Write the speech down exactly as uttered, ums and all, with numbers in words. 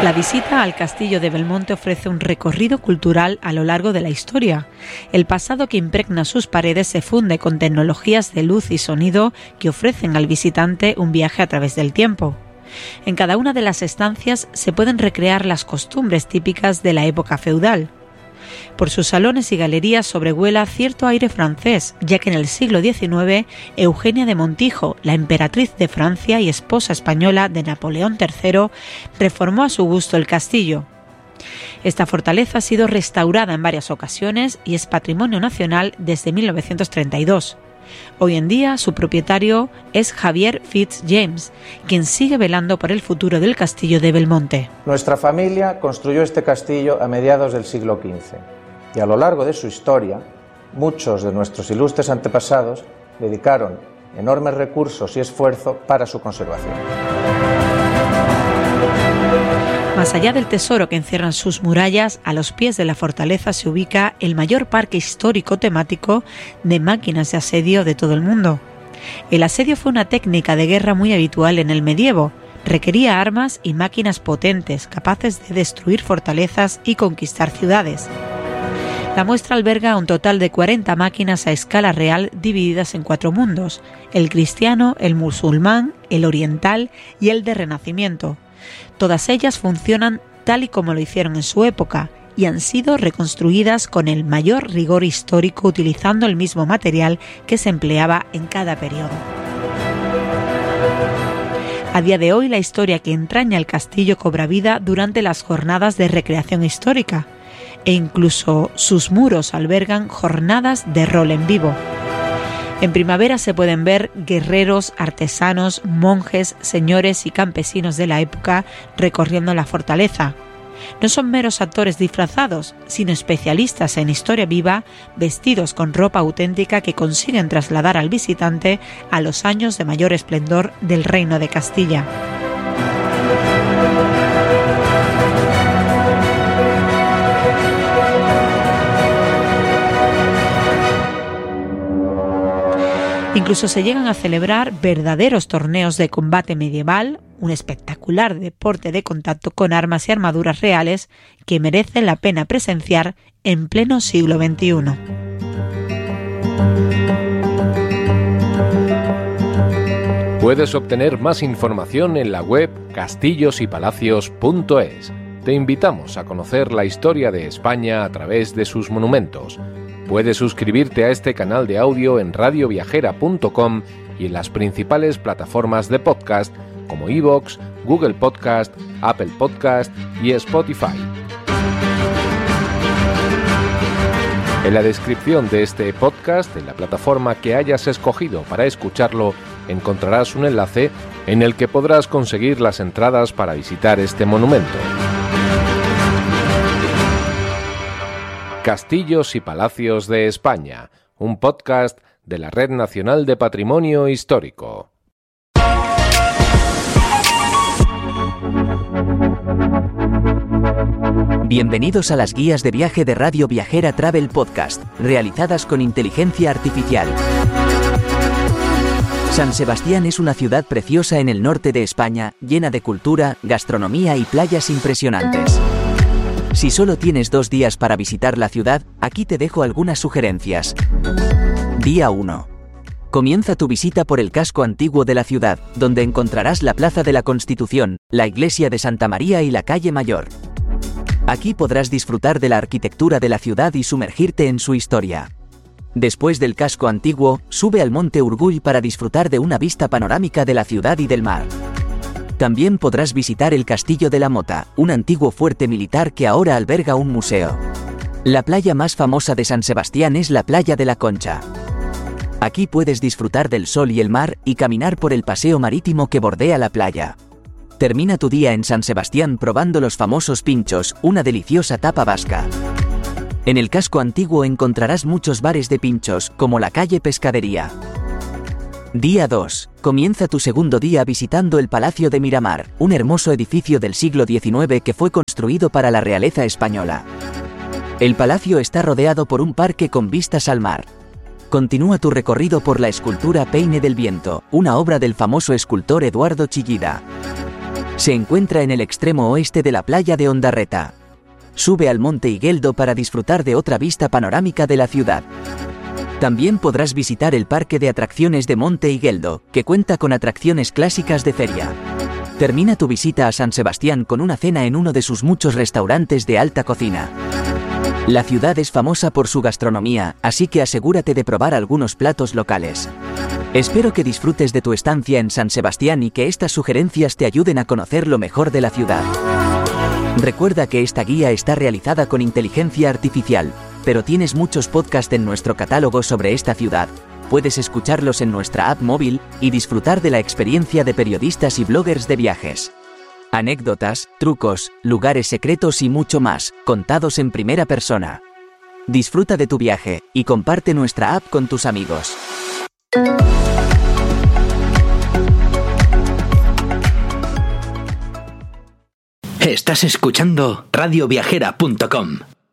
La visita al Castillo de Belmonte ofrece un recorrido cultural a lo largo de la historia. El pasado que impregna sus paredes se funde con tecnologías de luz y sonido que ofrecen al visitante un viaje a través del tiempo. En cada una de las estancias se pueden recrear las costumbres típicas de la época feudal. Por sus salones y galerías sobrevuela cierto aire francés, ya que en el siglo diecinueve Eugenia de Montijo, la emperatriz de Francia y esposa española de Napoleón tercero, reformó a su gusto el castillo. Esta fortaleza ha sido restaurada en varias ocasiones y es patrimonio nacional desde mil novecientos treinta y dos. Hoy en día su propietario es Javier Fitzjames, quien sigue velando por el futuro del castillo de Belmonte. Nuestra familia construyó este castillo a mediados del siglo quince y a lo largo de su historia muchos de nuestros ilustres antepasados dedicaron enormes recursos y esfuerzo para su conservación. Más allá del tesoro que encierran sus murallas, a los pies de la fortaleza se ubica el mayor parque histórico temático de máquinas de asedio de todo el mundo. El asedio fue una técnica de guerra muy habitual en el medievo. Requería armas y máquinas potentes, capaces de destruir fortalezas y conquistar ciudades. La muestra alberga un total de cuarenta máquinas a escala real divididas en cuatro mundos: el cristiano, el musulmán, el oriental y el de Renacimiento. Todas ellas funcionan tal y como lo hicieron en su época y han sido reconstruidas con el mayor rigor histórico utilizando el mismo material que se empleaba en cada periodo. A día de hoy, la historia que entraña el castillo cobra vida durante las jornadas de recreación histórica e incluso sus muros albergan jornadas de rol en vivo. En primavera se pueden ver guerreros, artesanos, monjes, señores y campesinos de la época recorriendo la fortaleza. No son meros actores disfrazados, sino especialistas en historia viva, vestidos con ropa auténtica que consiguen trasladar al visitante a los años de mayor esplendor del Reino de Castilla. Incluso se llegan a celebrar verdaderos torneos de combate medieval, un espectacular deporte de contacto con armas y armaduras reales que merece la pena presenciar en pleno siglo veintiuno. Puedes obtener más información en la web castillos y palacios punto es. Te invitamos a conocer la historia de España a través de sus monumentos. Puedes suscribirte a este canal de audio en radio viajera punto com y en las principales plataformas de podcast como iVoox, Google Podcast, Apple Podcast y Spotify. En la descripción de este podcast, en la plataforma que hayas escogido para escucharlo, encontrarás un enlace en el que podrás conseguir las entradas para visitar este monumento. Castillos y Palacios de España, un podcast de la Red Nacional de Patrimonio Histórico. Bienvenidos a las guías de viaje de Radio Viajera Travel Podcast, realizadas con inteligencia artificial. San Sebastián es una ciudad preciosa en el norte de España, llena de cultura, gastronomía y playas impresionantes. Si solo tienes dos días para visitar la ciudad, aquí te dejo algunas sugerencias. Día uno. Comienza tu visita por el casco antiguo de la ciudad, donde encontrarás la Plaza de la Constitución, la Iglesia de Santa María y la Calle Mayor. Aquí podrás disfrutar de la arquitectura de la ciudad y sumergirte en su historia. Después del casco antiguo, sube al Monte Urgull para disfrutar de una vista panorámica de la ciudad y del mar. También podrás visitar el Castillo de la Mota, un antiguo fuerte militar que ahora alberga un museo. La playa más famosa de San Sebastián es la Playa de la Concha. Aquí puedes disfrutar del sol y el mar y caminar por el paseo marítimo que bordea la playa. Termina tu día en San Sebastián probando los famosos pinchos, una deliciosa tapa vasca. En el casco antiguo encontrarás muchos bares de pinchos, como la calle Pescadería. Día dos. Comienza tu segundo día visitando el Palacio de Miramar, un hermoso edificio del siglo diecinueve que fue construido para la realeza española. El palacio está rodeado por un parque con vistas al mar. Continúa tu recorrido por la escultura Peine del Viento, una obra del famoso escultor Eduardo Chillida. Se encuentra en el extremo oeste de la playa de Ondarreta. Sube al monte Igueldo para disfrutar de otra vista panorámica de la ciudad. También podrás visitar el parque de atracciones de Monte Igueldo, que cuenta con atracciones clásicas de feria. Termina tu visita a San Sebastián con una cena en uno de sus muchos restaurantes de alta cocina. La ciudad es famosa por su gastronomía, así que asegúrate de probar algunos platos locales. Espero que disfrutes de tu estancia en San Sebastián y que estas sugerencias te ayuden a conocer lo mejor de la ciudad. Recuerda que esta guía está realizada con inteligencia artificial, pero tienes muchos podcasts en nuestro catálogo sobre esta ciudad. Puedes escucharlos en nuestra app móvil y disfrutar de la experiencia de periodistas y bloggers de viajes. Anécdotas, trucos, lugares secretos y mucho más, contados en primera persona. Disfruta de tu viaje y comparte nuestra app con tus amigos. Estás escuchando radio viajera punto com.